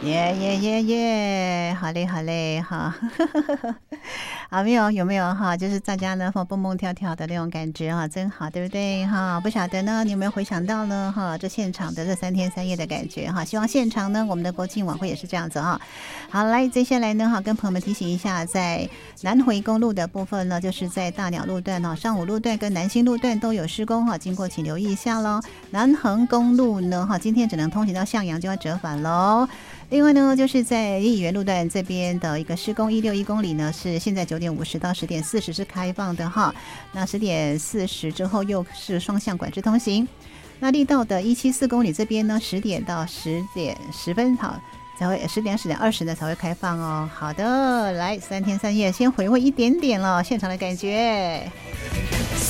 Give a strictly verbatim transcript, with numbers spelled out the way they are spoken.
耶耶耶耶，好嘞好嘞哈，好没有有没有哈？就是大家呢蹦蹦跳跳的那种感觉哈，真好，对不对哈？不晓得呢，你有没有回想到呢哈？这现场的这三天三夜的感觉哈，希望现场呢我们的国庆晚会也是这样子哈。好，来接下来呢哈，跟朋友们提醒一下，在南回公路的部分呢，就是在大鸟路段哈、上武路段跟南新路段都有施工哈，经过请留意一下喽。南横公路呢哈，今天只能通行到向阳，就要折返喽。另外呢，就是在义园路段这边的一个施工一六一公里呢，是现在九点五十到十点四十是开放的哈。那十点四十之后又是双向管制通行。那力道的一七四公里这边呢，十点到十点十分好才会十点十点二十呢才会开放哦。好的，来三天三夜，先回味一点点了现场的感觉。